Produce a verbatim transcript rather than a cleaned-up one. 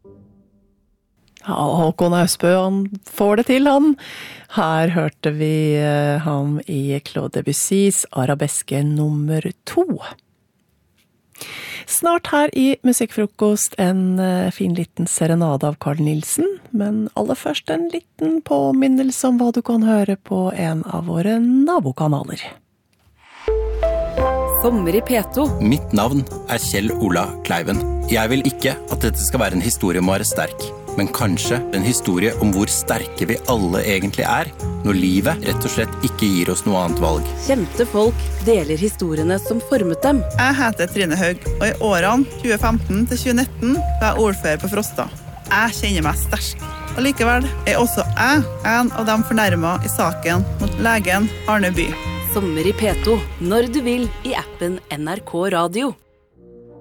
Ja, Håkon Ausbø, han får det til, han. Her hørte vi uh, ham i Claude Debussys arabeske nummer to. Snart her i Musikkfrokost en uh, fin liten serenade av Carl Nielsen, men aller først en liten påminnelse om hva du kan høre på en av våre nabokanaler. Sommer i P to. Mitt navn er Kjell Ola Kleiven. Jeg vil ikke at dette skal være en historie om å være sterk, men kanskje en historie om hvor sterke vi alle egentlig er, når livet rett og slett ikke gir oss noe annet valg. Kjente folk deler historiene som formet dem. Jeg heter Trine Haug, og i årene tjue femten til tjue nitten var jeg ordfører på Frosta. Jeg kjenner meg sterk. Og likevel er også jeg en av de fornærmet i saken mot legen Arne By. Sommer i P to, når du vil, i appen N R K Radio.